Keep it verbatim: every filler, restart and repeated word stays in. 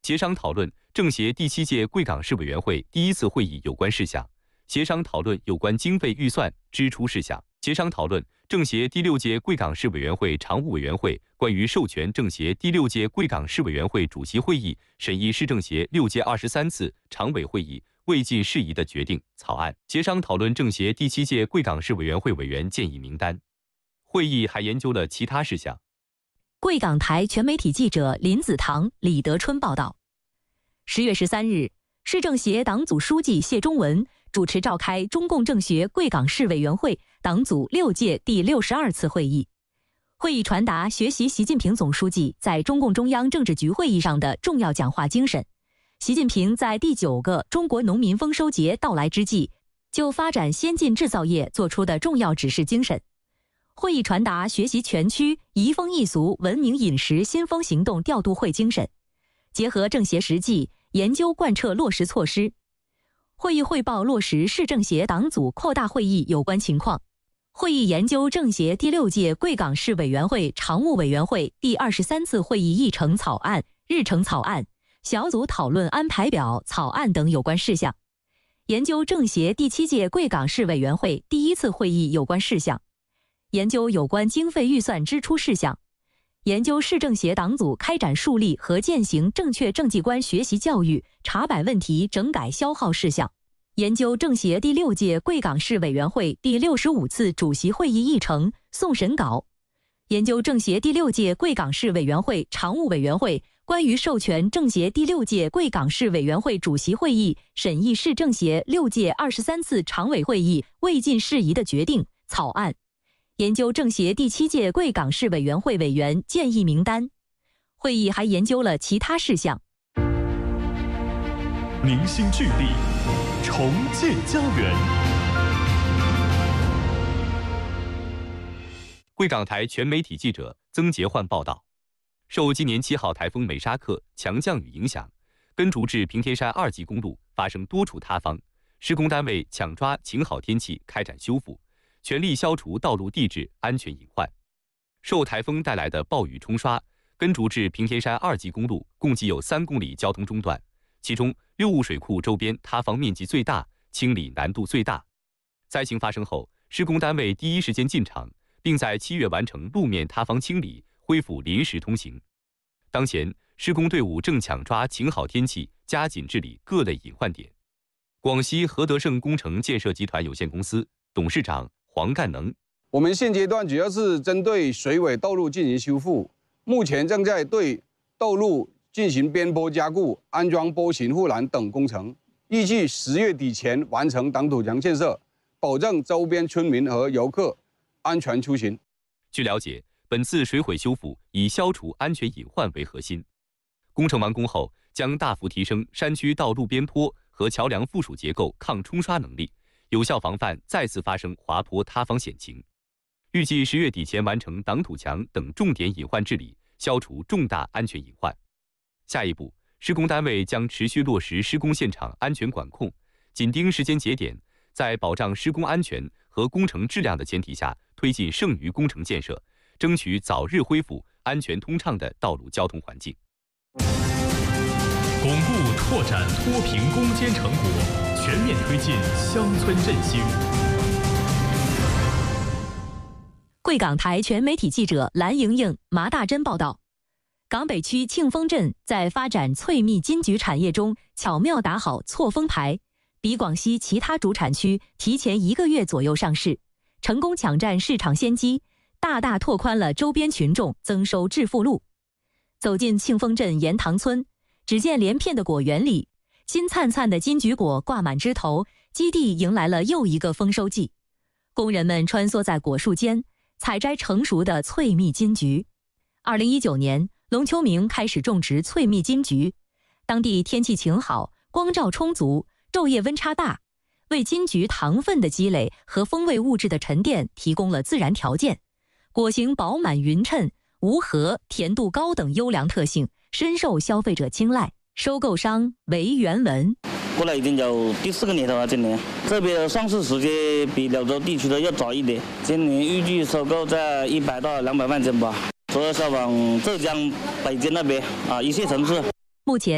协商讨论政协第七届贵港市委员会第一次会议有关事项，协商讨论有关经费预算支出事项，协商讨论政协第六届贵港市委员会常务委员会关于授权政协第六届贵港市委员会主席会议审议市政协六届二十三次常委会议未尽事宜的决定草案，协商讨论政协第七届贵港市委员会委员建议名单。会议还研究了其他事项。 贵港台全媒体记者林子堂、李德春报道。十月十三日，市政协党组书记谢中文主持召开中共政协贵港市委员会党组六届第六十二次会议。会议传达学习习近平总书记在中共中央政治局会议上的重要讲话精神。习近平在第九个中国农民丰收节到来之际，就发展先进制造业作出的重要指示精神。会议传达学习全区移风易俗文明饮食新风行动调度会精神，结合政协实际，研究贯彻落实措施。会议汇报落实市政协党组扩大会议有关情况。会议研究政协第六届贵港市委员会常务委员会第二十三次会议议程草案、日程草案、小组讨论安排表草案等有关事项，研究政协第七届贵港市委员会第一次会议有关事项，研究有关经费预算支出事项，研究市政协党组开展树立和践行正确政绩观学习教育查摆问题整改消耗事项，研究政协第六届贵港市委员会第六十五次主席会议议程送审稿，研究政协第六届贵港市委员会常务委员会关于授权政协第六届贵港市委员会主席会议审议市政协六届二十三次常委会议未尽事宜的决定草案，研究政协第七届贵港市委员会委员建议名单。会议还研究了其他事项。 凝心聚力，重建家园。 贵港台全媒体记者曾杰焕报道。受今年七号台风美沙克强降雨影响，根竹至平天山二级公路发生多处塌方，施工单位抢抓晴好天气开展修复，全力消除道路地质安全隐患。受台风带来的暴雨冲刷，根竹至平天山二级公路共计有三公里交通中断，其中六雾水库周边塌方面积最大，清理难度最大。灾情发生后，施工单位第一时间进场，并在七月完成路面塌方清理，恢复临时通行。当前，施工队伍正抢抓晴好天气，加紧治理各类隐患点。广西和德盛工程建设集团有限公司董事长黄干能： 我们现阶段主要是针对水尾道路进行修复，目前正在对道路进行边坡加固、安装波形护栏等工程，预计十月底前完成挡土墙建设，保证周边村民和游客安全出行。 据了解，本次水毁修复以消除安全隐患为核心。工程完工后，将大幅提升山区道路边坡和桥梁附属结构抗冲刷能力，有效防范再次发生滑坡塌方险情。预计十月底前完成挡土墙等重点隐患治理，消除重大安全隐患。下一步，施工单位将持续落实施工现场安全管控，紧盯时间节点，在保障施工安全和工程质量的前提下，推进剩余工程建设，争取早日恢复安全通畅的道路交通环境。 巩固拓展脱贫攻坚成果，全面推进乡村振兴。 贵港台全媒体记者蓝莹莹、麻大珍报道。港北区庆丰镇在发展翠蜜金桔产业中巧妙打好错峰牌，比广西其他主产区提前一个月左右上市，成功抢占市场先机，大大拓宽了周边群众增收致富路。走进庆丰镇盐塘村，只见连片的果园里，金灿灿的金桔果挂满枝头，基地迎来了又一个丰收季。工人们穿梭在果树间，采摘成熟的翠蜜金桔。二零一九年，龙丘明开始种植翠蜜金桔，当地天气晴好，光照充足，昼夜温差大，为金桔糖分的积累和风味物质的沉淀提供了自然条件。果形饱满匀称，无核、甜度高等优良特性，深受消费者青睐。收购商为原文。 过来已经有第四个年头了，今年这边的上市时间比柳州地区的要早一点，今年预计收购在一百到两百万斤吧，主要是往浙江、北京那边啊一线城市。 目前